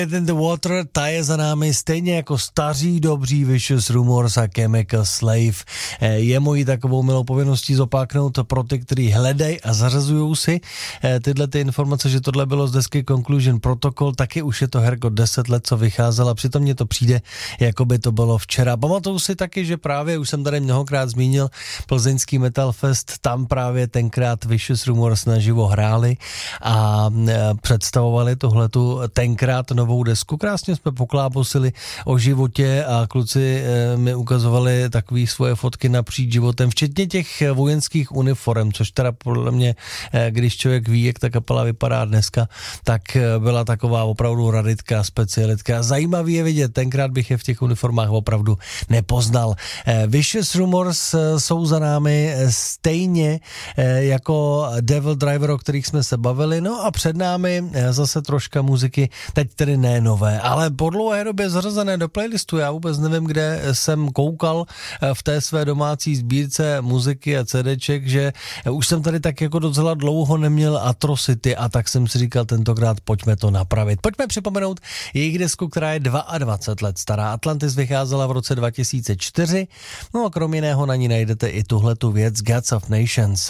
In the Water, ta je za námi stejně jako staří dobří Vicious Rumors a Chemical Slave. Je mojí takovou milou povinností zopáknout pro ty, kteří hledají a zařazují si tyhle ty informace, že tohle bylo z desky Conclusion Protocol, taky už je to herko 10 let, co vycházela, přitom mně to přijde, jako by to bylo včera. Pamatuju si taky, že právě, už jsem tady mnohokrát zmínil, plzeňský Metal Fest, tam právě tenkrát Vicious Rumors naživo hráli a představovali tohletu tenkrát novou desku. Krásně jsme poklábosili o životě a kluci mi ukazovali takové svoje fotky napříč životem, včetně těch vojenských uniform, což teda podle mě, když člověk ví, jak ta kapela vypadá dneska, tak byla taková opravdu raritka, specialitka. Zajímavý je vidět, tenkrát bych je v těch uniformách opravdu nepoznal. Vicious Rumors jsou za námi stejně jako Devil Driver, o kterých jsme se bavili, no a před námi zase troška muziky, teď tedy ne nové, ale po dlouhé době zařazené do playlistu. Já vůbec nevím, kde jsem koukal v té své domácí sbírce muziky a CDček, že už jsem tady tak jako docela dlouho neměl Atrocity a tak jsem si říkal tentokrát pojďme to napravit. Pojďme připomenout jejich desku, která je 22 let stará. Atlantis vycházela v roce 2004, no a krom jiného na ní najdete i tuhletu věc Gods of Nations.